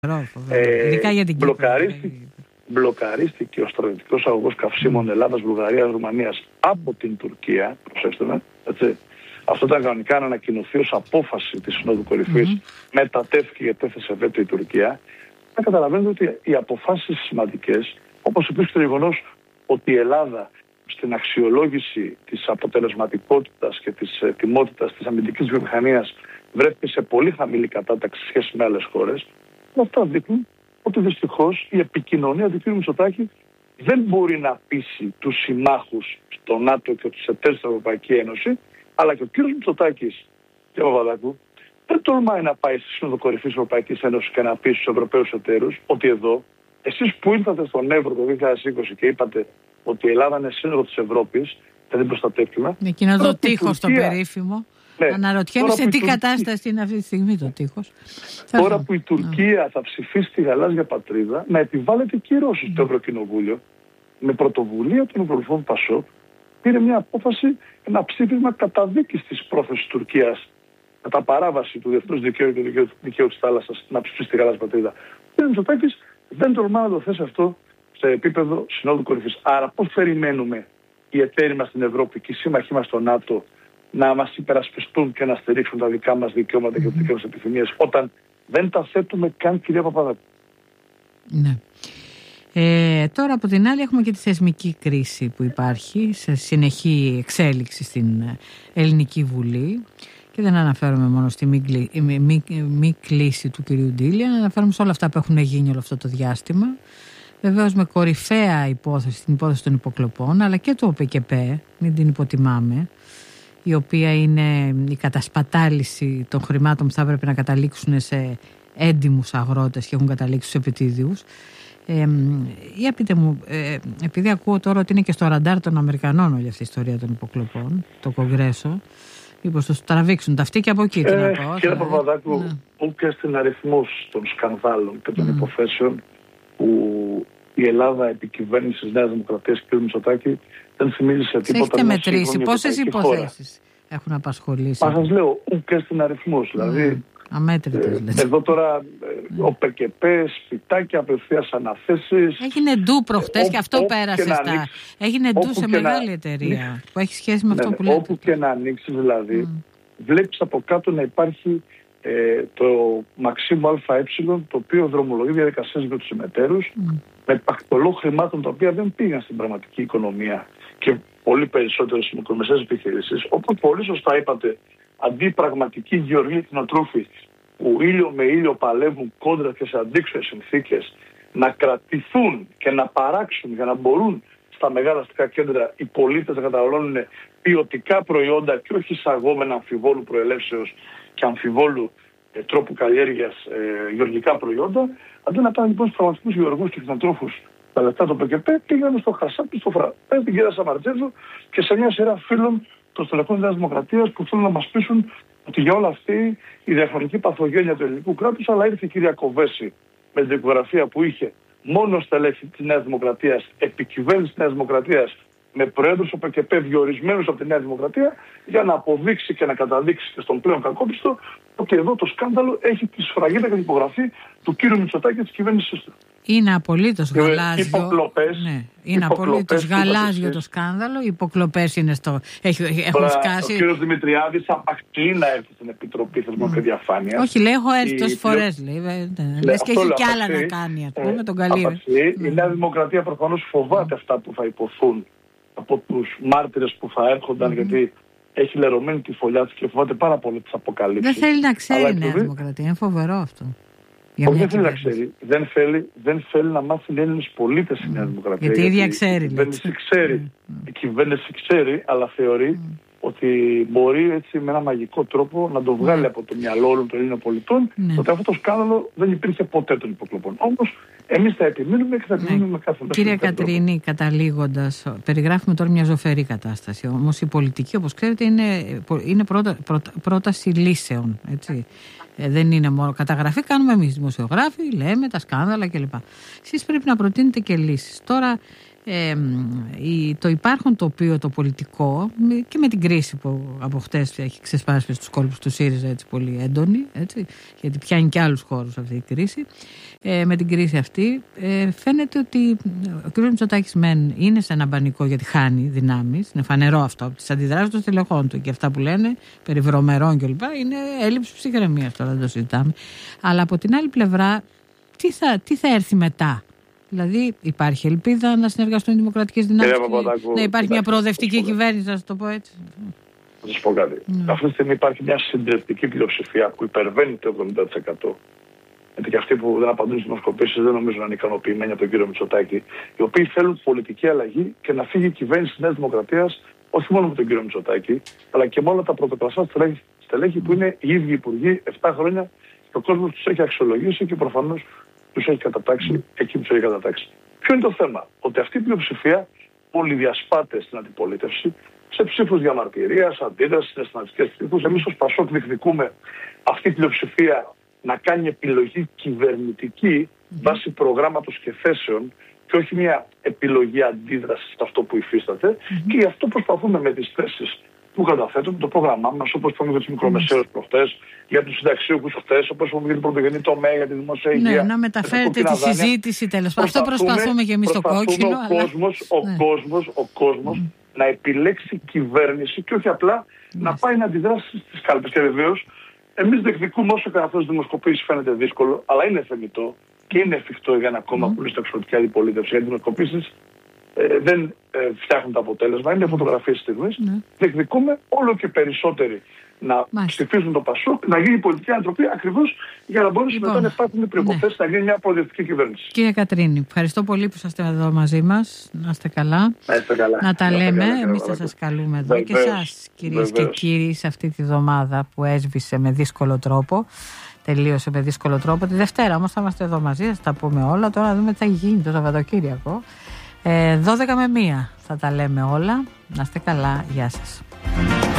Ειδικά για την μπλοκαρίστηκε ο στρατιωτικός αγωγός καυσίμων Ελλάδας, Βουλγαρίας, Ρουμανίας από την Τουρκία. Προσέξτε με, έτσι. Αυτό ήταν κανονικά να ανακοινωθεί ως απόφαση της Συνόδου Κορυφής. Μετατέθηκε γιατί έθεσε βέτο η Τουρκία. Να καταλαβαίνετε ότι οι αποφάσεις σημαντικές, όπως επίσης το γεγονός ότι η Ελλάδα στην αξιολόγηση της αποτελεσματικότητας και της ετοιμότητας της αμυντικής βιομηχανίας βρέθηκε σε πολύ χαμηλή κατάταξη σχέση με άλλες χώρες, αυτά δείχνουν ότι δυστυχώς η επικοινωνία του κ. Μητσοτάκη δεν μπορεί να πείσει τους συμμάχους στο ΝΑΤΟ και τους εταίρους στην Ευρωπαϊκή Ένωση, αλλά και ο κ. Μητσοτάκης και ο Παπαδάκου δεν τολμάει να πάει στη Σύνοδο Κορυφής της Ευρωπαϊκής Ένωσης και να πει στους Ευρωπαίους εταίρους ότι εδώ, εσείς που ήρθατε στον Εύρο το 2020 και είπατε ότι η Ελλάδα είναι σύνοδο της Ευρώπης και δεν προστατεύουμε. Εκείνο το τείχος το περίφημο. Ναι, αναρωτιέμαι σε τι κατάσταση είναι αυτή τη στιγμή το τείχος. Τώρα που η Τουρκία θα ψηφίσει τη γαλάζια πατρίδα, να επιβάλλεται κυρώσεις στο Ευρωκοινοβούλιο, με πρωτοβουλία των Ευρωβουλευτών Πασόκ, πήρε μια απόφαση, ένα ψήφισμα καταδίκης της πρόθεσης της Τουρκίας κατά παράβαση του διεθνούς δικαίου και του δικαίου της θάλασσας να ψηφίσει τη γαλάζια πατρίδα. Ο κ. Μητσοτάκης δεν τολμά να το θέσει αυτό σε επίπεδο Συνόδου Κορυφής. Άρα πώς περιμένουμε οι εταίροι μας στην Ευρώπη και οι σύμμαχοί μας στο ΝΑΤΟ να μας υπερασπιστούν και να στηρίξουν τα δικά μας δικαιώματα και τις δικές μας επιθυμίες, όταν δεν τα θέτουμε καν, κυρία Παπαδάκου? Ναι. Τώρα από την άλλη έχουμε και τη θεσμική κρίση που υπάρχει σε συνεχή εξέλιξη στην Ελληνική Βουλή, και δεν αναφέρομαι μόνο στη μη κλίση του κυρίου Ντίλιαν, αναφέρομαι σε όλα αυτά που έχουν γίνει όλο αυτό το διάστημα. Βεβαίως με κορυφαία υπόθεση, την υπόθεση των υποκλοπών, αλλά και το ΟΠΕΚΕΠΕ, μην την υποτιμάμε, η οποία είναι η κατασπατάληση των χρημάτων που θα έπρεπε να καταλήξουν σε έντιμους αγρότες και έχουν καταλήξει στους επιτίδιους. Για πείτε μου, επειδή ακούω τώρα ότι είναι και στο ραντάρ των Αμερικανών όλη αυτή η ιστορία των υποκλοπών, το Κογκρέσο, μήπως τους τραβήξουν τα αυτοί και από εκεί, τι να πω. Κύριε Παπαδάκου, ούτε στην αριθμούς των σκανδάλων και των υποθέσεων που η Ελλάδα επί κυβέρνησης της Νέας Δημοκρατίας και κ. Μητσοτάκη δεν θυμίζει σε τίποτα. Έχετε μετρήσει πόσες υποθέσεις έχουν απασχολήσει? Μα σας λέω, ούτε στην αριθμούς. Δηλαδή, εδώ τώρα ο ΠΚΠ, σπιτάκια, απευθείας αναθέσεις. Έγινε ντου προχτές και αυτό πέρασε στα. Έγινε ντου σε μεγάλη εταιρεία που έχει σχέση με αυτό που λέτε. Όπου και να ανοίξει δηλαδή, βλέπεις από κάτω να υπάρχει το Μαξίμου ΑΕ, το οποίο δρομολογεί διαδικασίες με τους συμμετέρους, με πακτολό χρημάτων τα οποία δεν πήγαν στην πραγματική οικονομία και πολύ περισσότερο στις μικρομεσαίες επιχειρήσεις. Όπως πολύ σωστά είπατε, αντί πραγματικοί γεωργοί κτηνοτρόφοι που ήλιο με ήλιο παλεύουν κόντρα και σε αντίξωες συνθήκες να κρατηθούν και να παράξουν για να μπορούν στα μεγάλα αστικά κέντρα οι πολίτες να καταναλώνουν ποιοτικά προϊόντα και όχι εισαγόμενα αμφιβόλου προελεύσεως και αμφιβόλου τρόπου καλλιέργειας γεωργικά προϊόντα, αντί να πάνε λοιπόν στους πραγματικούς γεωργούς και κτηνοτρόφους τα λεφτά του ΠΚΠ, πήγαν στο Χασάπι, στο Φραπέ, την κυρία Σαμαρτζέζο και σε μια σειρά φίλων των στελεχών της Νέας Δημοκρατίας που θέλουν να μας πείσουν ότι για όλα αυτή η διαχρονική παθογένεια του ελληνικού κράτους, αλλά ήρθε η κυρία Κοβέση με την δικογραφία που είχε μόνο στελέχη της Νέας Δημοκρατίας, επικυβέρνηση της Νέας Δημοκρατίας, με προέδρους ΟΠΕΚΕΠΕ διορισμένους από τη Νέα Δημοκρατία, για να αποδείξει και να καταδείξει και στον πλέον κακόπιστο ότι εδώ το σκάνδαλο έχει τη σφραγίδα και την υπογραφή του κύριου Μητσοτάκη και της κυβέρνησης του. Είναι απολύτως γαλάζιο. Υποκλοπές. Είναι απολύτως γαλάζιο το σκάνδαλο. Οι υποκλοπές είναι έχουν σκάσει. Ο κύριος Δημητριάδης απαξιεί να έρθει στην Επιτροπή Θεσμών και Διαφάνειας. Όχι, λέει, έχω έρθει τόσες φορές. Λες και έχει κι άλλα να κάνει, με τον Καλή. Η Νέα Δημοκρατία προφανώς φοβάται αυτά που θα υποθούν από τους μάρτυρες που θα έρχονταν, γιατί έχει λερωμένη τη φωλιά της και φοβάται πάρα πολύ τις αποκαλύψεις. Δεν θέλει να ξέρει η Νέα Δημοκρατία. Είναι φοβερό αυτό. Όχι, δεν θέλει να ξέρει. Δεν θέλει να μάθουν οι Έλληνες πολίτες η Νέα Δημοκρατία. Γιατί η ίδια ξέρει. Η κυβέρνηση ξέρει, αλλά θεωρεί ότι μπορεί έτσι με ένα μαγικό τρόπο να το βγάλει από το μυαλό όλων των Ελλήνων πολιτών, ότι αυτό το σκάνδαλο δεν υπήρχε ποτέ των υποκλοπών. Όμως εμείς θα επιμείνουμε και θα επιμείνουμε κάθε μέρα. Κύριε Κατρίνη, καταλήγοντας, περιγράφουμε τώρα μια ζωφερή κατάσταση. Όμως η πολιτική, όπως ξέρετε, είναι πρόταση λύσεων. Έτσι. Δεν είναι μόνο καταγραφή, κάνουμε εμείς δημοσιογράφοι, λέμε τα σκάνδαλα κλπ. Εσείς πρέπει να προτείνετε και λύσεις. Τώρα το υπάρχον τοπίο το πολιτικό και με την κρίση που από χτες έχει ξεσπάσει στους κόλπους του ΣΥΡΙΖΑ έτσι πολύ έντονη, έτσι, γιατί πιάνει και άλλους χώρους αυτή η κρίση, με την κρίση αυτή φαίνεται ότι ο κ. Μητσοτάκης είναι σε ένα μπανικό γιατί χάνει δυνάμεις, είναι φανερό αυτό από τις αντιδράσεις των στελεχών του και αυτά που λένε περί βρωμερών κλπ. Είναι έλλειψη ψυχραιμίας, τώρα δεν το συζητάμε, αλλά από την άλλη πλευρά τι θα έρθει μετά? Δηλαδή υπάρχει ελπίδα να συνεργαστούν οι δημοκρατικές δυνάμεις, να υπάρχει μια προοδευτική κυβέρνηση, να το πω έτσι? Θα σας πω κάτι. Αυτή τη στιγμή υπάρχει μια συντριπτική πλειοψηφία που υπερβαίνει το 70%. Γιατί και αυτοί που δεν απαντούν στις δημοσκοπήσεις δεν νομίζω να είναι ικανοποιημένοι από τον κύριο Μητσοτάκη, οι οποίοι θέλουν πολιτική αλλαγή και να φύγει η κυβέρνηση της Νέας Δημοκρατίας, όχι μόνο με τον κύριο Μητσοτάκη, αλλά και με όλα τα πρωτοκλασσά στελέχη που είναι οι ίδιοι υπουργοί 7 χρόνια και ο κόσμος τους έχει αξιολογήσει και προφανώς τους έχει κατατάξει εκεί που τους έχει κατατάξει. Ποιο είναι το θέμα? Ότι αυτή η πλειοψηφία πολυδιασπάται στην αντιπολίτευση, σε ψήφους διαμαρτυρίας, αντίδρασης, συναισθηματικές ψήφους. Εμείς ως Πασόκ διεκδικούμε αυτή η πλειοψηφία να κάνει επιλογή κυβερνητική βάσει προγράμματος και θέσεων και όχι μια επιλογή αντίδρασης σε αυτό που υφίσταται. Και γι' αυτό προσπαθούμε με τις θέσεις που καταθέτουμε, το πρόγραμμά μας, όπως είπαμε για τους μικρομεσαίους προχτές, για τους συνταξιούχους χτες, όπως είπαμε για την πρωτογενή τομέα, για τη δημόσια υγεία. Ναι, να μεταφέρετε τη συζήτηση τέλος πάντων. Αυτό προσπαθούμε και εμείς στο κόκκινο. Ο κόσμος να επιλέξει κυβέρνηση και όχι απλά να πάει να αντιδράσει στις κάλπες. Και βεβαίως, εμείς διεκδικούμε όσο και αυτό στις δημοσκοπήσεις φαίνεται δύσκολο, αλλά είναι θεμιτό και είναι εφικτό για ένα κόμμα που είναι στα εξωτική αντιπολίτευση. Γιατί οι δημοσκοπήσεις δεν φτιάχνουν το αποτέλεσμα, είναι φωτογραφίες στιγμής. Διεκδικούμε όλο και περισσότεροι να ψηφίζουν το Πασόκ, να γίνει η πολιτική ανατροπή ακριβώς για να μπορέσουν μετά να υπάρχουν οι προϋποθέσεις να γίνει μια προοδευτική κυβέρνηση. Κύριε Κατρίνη, ευχαριστώ πολύ που είστε εδώ μαζί μας. Να είστε καλά. Να τα λέμε. Εμείς θα σας καλούμε εδώ και εσάς, κυρίες και κύριοι, σε αυτή τη βδομάδα που έσβησε με δύσκολο τρόπο. Τελείωσε με δύσκολο τρόπο. Τη Δευτέρα όμως θα είμαστε εδώ μαζί, θα τα πούμε όλα. Τώρα να δούμε τι θα γίνει το Σαββατοκύριακο. 12 με 1 θα τα λέμε όλα. Να είστε καλά. Γεια σας.